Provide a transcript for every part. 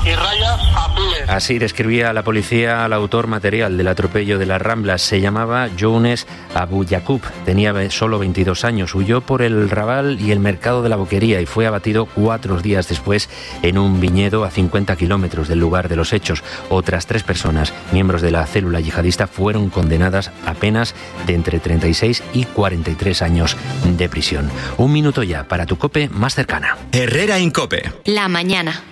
y rayas azules. Así describía la policía al autor material del atropello de las Ramblas. Se llamaba Younes Abu Yaqub, tenía solo 22 años, huyó por el Raval y el mercado de la Boquería y fue abatido 4 días después en un viñedo a 50 kilómetros del lugar de los hechos. Otras 3 personas, miembros de la célula yihadista, fueron condenadas a penas de entre 36 y 43 años de prisión. Un minuto ya para tu COPE más cercana. Herrera Incope. La mañana.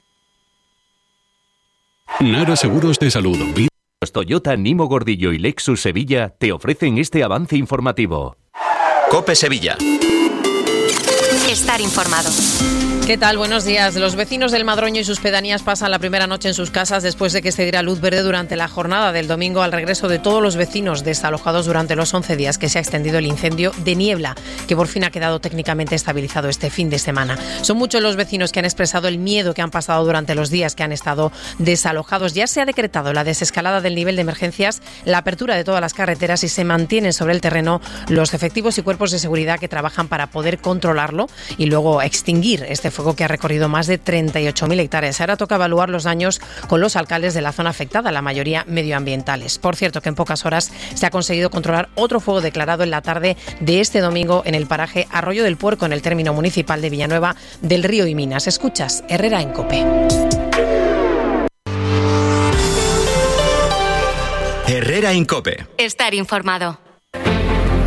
Nara Seguros de Salud. Toyota, Nimo Gordillo y Lexus Sevilla te ofrecen este avance informativo. COPE Sevilla. Estar informado. ¿Qué tal? Buenos días. Los vecinos del Madroño y sus pedanías pasan la primera noche en sus casas después de que se diera luz verde durante la jornada del domingo al regreso de todos los vecinos desalojados durante los 11 días que se ha extendido el incendio de Niebla, que por fin ha quedado técnicamente estabilizado este fin de semana. Son muchos los vecinos que han expresado el miedo que han pasado durante los días que han estado desalojados. Ya se ha decretado la desescalada del nivel de emergencias, la apertura de todas las carreteras y se mantienen sobre el terreno los efectivos y cuerpos de seguridad que trabajan para poder controlarlo y luego extinguir este fuego que ha recorrido más de 38.000 hectáreas. Ahora toca evaluar los daños con los alcaldes de la zona afectada, la mayoría medioambientales. Por cierto, que en pocas horas se ha conseguido controlar otro fuego declarado en la tarde de este domingo en el paraje Arroyo del Puerco, en el término municipal de Villanueva del Río y Minas. Escuchas Herrera en COPE. Herrera Incope. Estar informado.